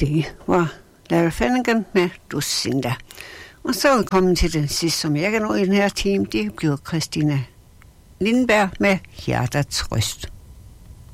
Det var Lara Flanagan med Lucinda. Og så er vi kommet til den sidste, som jeg kan nå i den her time. Det bliver Christina Lindberg med Hjertets Røst.